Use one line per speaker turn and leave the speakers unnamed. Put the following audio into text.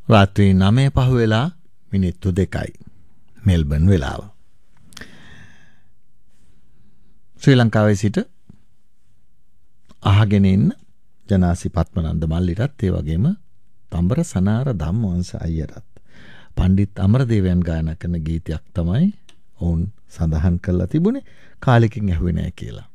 රාත්‍රී 9:05 මෙල්බන් වෙලාව. ශ්‍රී ලංකාවේ සිට අහගෙන ඉන්න ජනාසි පත්මනන්ද මල්ලිටත් ඒ වගේම තඹර සනාර ධම්මවංශ අයියටත් පණ්ඩිත් අමරදේවයන් ගායනා කරන ගීතයක් තමයි ඔවුන් සඳහන් කරලා තිබුණේ කාලෙකින් ඇහුවේ නැහැ කියලා.